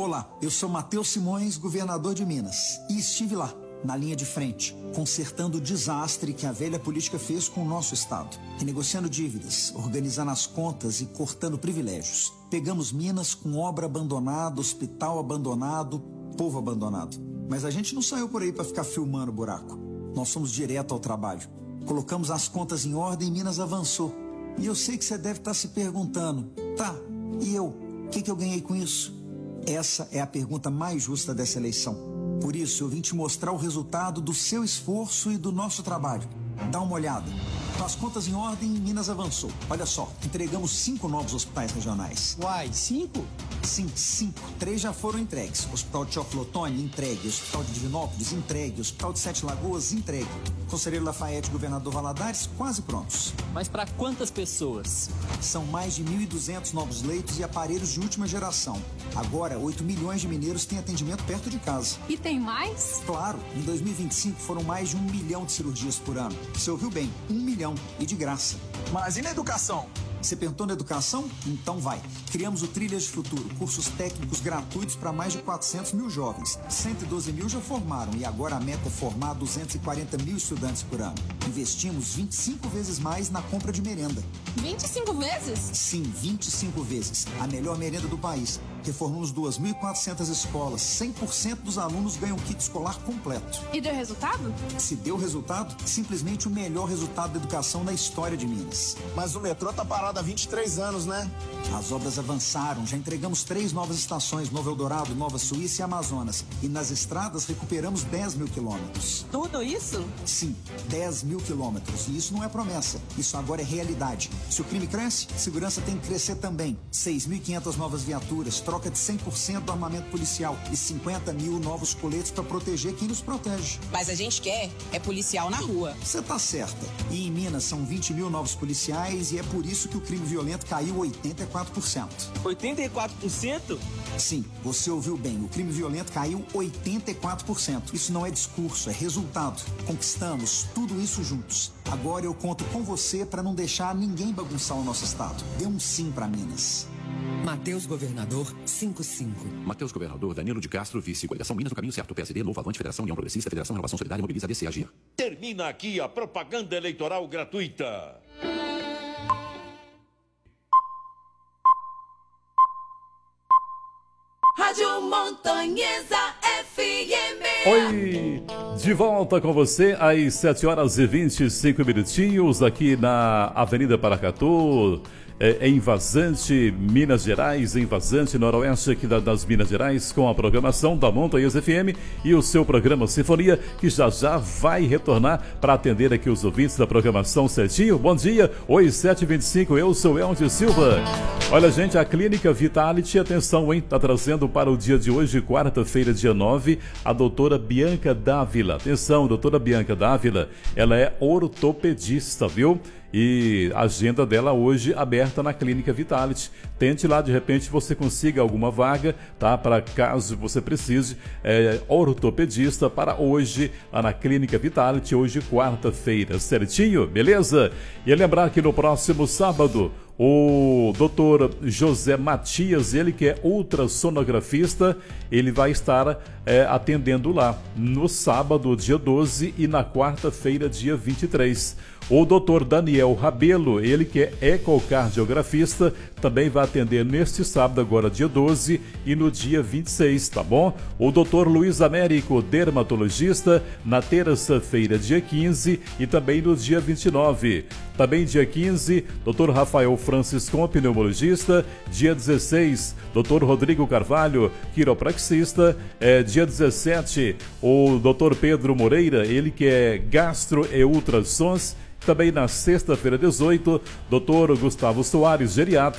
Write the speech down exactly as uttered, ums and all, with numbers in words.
Olá, eu sou Matheus Simões, governador de Minas, e estive lá, na linha de frente, consertando o desastre que a velha política fez com o nosso estado, renegociando dívidas, organizando as contas e cortando privilégios. Pegamos Minas com obra abandonada, hospital abandonado, povo abandonado. Mas a gente não saiu por aí para ficar filmando o buraco. Nós fomos direto ao trabalho. Colocamos as contas em ordem e Minas avançou. E eu sei que você deve estar se perguntando, tá, e eu? O que, que eu ganhei com isso? Essa é a pergunta mais justa dessa eleição. Por isso, eu vim te mostrar o resultado do seu esforço e do nosso trabalho. Dá uma olhada. Com as contas em ordem, Minas avançou. Olha só, entregamos cinco novos hospitais regionais. Uai, cinco? Sim, cinco. Três já foram entregues. Hospital de Teoflotone, entregue. Hospital de Divinópolis, entregue. Hospital de Sete Lagoas, entregue. Conselheiro Lafayette e Governador Valadares, quase prontos. Mas para quantas pessoas? São mais de mil e duzentos novos leitos e aparelhos de última geração. Agora, oito milhões de mineiros têm atendimento perto de casa. E tem mais? Claro, em dois mil e vinte e cinco foram mais de um milhão de cirurgias por ano. Você ouviu bem, um milhão e de graça. Mas e na educação? Você perguntou na educação? Então vai. Criamos o Trilhas de Futuro, cursos técnicos gratuitos para mais de quatrocentos mil jovens. cento e doze mil já formaram e agora a meta é formar duzentos e quarenta mil estudantes por ano. Investimos vinte e cinco vezes mais na compra de merenda. vinte e cinco vezes? Sim, vinte e cinco vezes. A melhor merenda do país. Reformamos duas mil e quatrocentas escolas. cem por cento dos alunos ganham kit escolar completo. E deu resultado? Se deu resultado, simplesmente o melhor resultado da educação na história de Minas. Mas o metrô tá parado há vinte e três anos, né? As obras avançaram, já entregamos três novas estações, Novo Eldorado, Nova Suíça e Amazonas. E nas estradas recuperamos dez mil quilômetros. Tudo isso? Sim, dez mil quilômetros. E isso não é promessa, isso agora é realidade. Se o crime cresce, segurança tem que crescer também. seis mil e quinhentas novas viaturas, troca de cem por cento do armamento policial e cinquenta mil novos coletes para proteger quem nos protege. Mas a gente quer é policial na rua. Você tá certa. E em Minas são vinte mil novos policiais e é por isso que o crime violento caiu oitenta e quatro por cento. oitenta e quatro por cento? Sim, você ouviu bem. O crime violento caiu oitenta e quatro por cento. Isso não é discurso, é resultado. Conquistamos tudo isso juntos. Agora eu conto com você para não deixar ninguém bagunçar o nosso estado. Dê um sim para Minas. Matheus Governador, cinco cinco. Matheus Governador, Danilo de Castro, vice. Coligação Minas no caminho certo. P S D, Novo Avante, Federação União Progressista, Federação Renovação Solidária, Mobiliza, A D C, Agir. Termina aqui a propaganda eleitoral gratuita. Rádio Montanhesa F M. Oi, de volta com você às sete horas e vinte e cinco minutinhos aqui na Avenida Paracatu, é, em Vazante, Minas Gerais, em Vazante, noroeste aqui da, das Minas Gerais, com a programação da Montanhesa F M e o seu programa Sinfonia, que já já vai retornar para atender aqui os ouvintes da programação certinho. Bom dia, oi, sete e vinte e cinco, eu sou Elton Silva. Olha, gente, a Clínica Vitality, atenção, hein, tá trazendo para o dia de hoje, quarta-feira, dia nove, a doutora Bianca Dávila. Atenção, doutora Bianca Dávila, ela é ortopedista, viu? E a agenda dela hoje aberta na Clínica Vitality. Tente lá, de repente você consiga alguma vaga, tá? Para caso você precise, é, ortopedista para hoje lá na Clínica Vitality, hoje quarta-feira, certinho? Beleza? E lembrar que no próximo sábado, o doutor José Matias, ele que é ultrassonografista, ele vai estar é, atendendo lá no sábado, dia doze, e na quarta-feira, dia vinte e três. O doutor Daniel Rabelo, ele que é ecocardiografista, também vai atender neste sábado, agora dia doze, e no dia vinte e seis, tá bom? O doutor Luiz Américo, dermatologista, na terça-feira, dia quinze, e também no dia vinte e nove. Também dia quinze, doutor Rafael Francisco, pneumologista. Dia dezesseis, doutor Rodrigo Carvalho, quiropraxista. É, dia dezessete, o doutor Pedro Moreira, ele que é gastro e ultrassons. Também na sexta-feira, dezoito, doutor Gustavo Soares, geriatra.